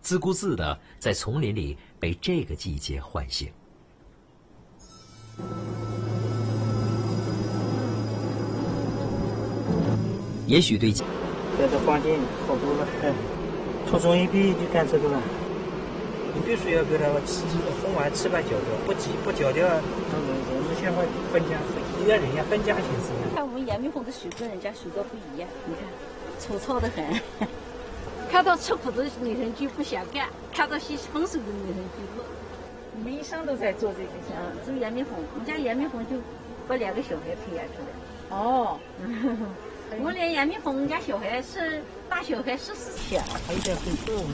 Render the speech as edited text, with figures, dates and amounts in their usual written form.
自顾自地在丛林里被这个季节唤醒。也许对， 在这房间好多了，从中医病就感受到了。你必须要给它烘完7、8、9个，不急不搅掉，容易先会分家，一个人要分家形式。 看我们杨梅红的水跟人家水果不一样，你看粗糙的很。看到吃苦的女人就不想干，看到些丰收的女人就乐。 我们一生都在做这个项目。 做杨梅红，我们家杨梅红就把2个小孩培养出来。 哦。 我连杨梅红，我们家小孩是大小孩14岁。 还有点很厚。